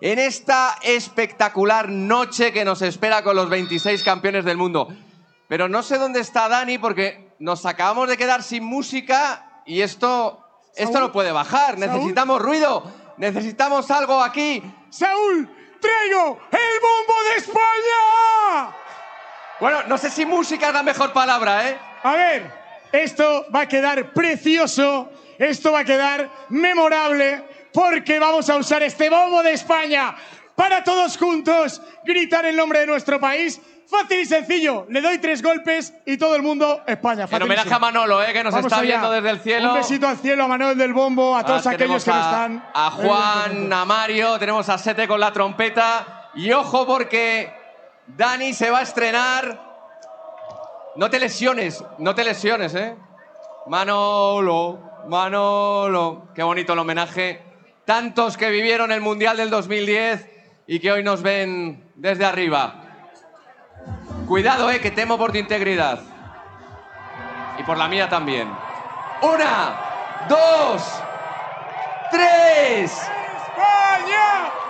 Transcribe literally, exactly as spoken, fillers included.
en esta espectacular noche que nos espera con los veintiséis campeones del mundo. Pero no sé dónde está Dani porque nos acabamos de quedar sin música y esto, esto no puede bajar. ¿Saúl? Necesitamos ruido, necesitamos algo aquí. ¡Saúl, traigo el bombo de España! Bueno, no sé si música es la mejor palabra, ¿eh? A ver, esto va a quedar precioso, esto va a quedar memorable, porque vamos a usar este bombo de España para todos juntos gritar el nombre de nuestro país. Fácil y sencillo, le doy tres golpes y todo el mundo España. En homenaje a Manolo, ¿eh? Que nos Vamos está allá. viendo desde el cielo. Un besito al cielo, a Manuel del bombo, a todos Ahora aquellos que a, no están. A Juan, a Mario, tenemos a Sete con la trompeta. Y ojo porque Dani se va a estrenar. No te lesiones, no te lesiones, ¿eh? Manolo, Manolo. Qué bonito el homenaje. Tantos que vivieron el Mundial del dos mil diez y que hoy nos ven desde arriba. Cuidado, eh, que temo por tu integridad. Y por la mía también. Una, dos, tres. ¡España!